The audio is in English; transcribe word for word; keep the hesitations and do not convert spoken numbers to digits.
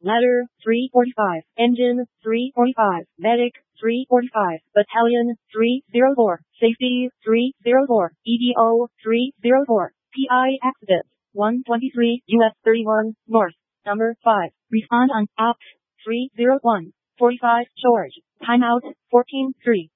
Ladder, three forty-five. Engine, three forty-five. Medic, three forty-five. Battalion, three oh four. Safety, three oh four. E D O, three oh four. P I accident, one twenty-three U S thirty-one, North. Number five. Respond on Opt three oh one. forty-five, George. Timeout, fourteen three.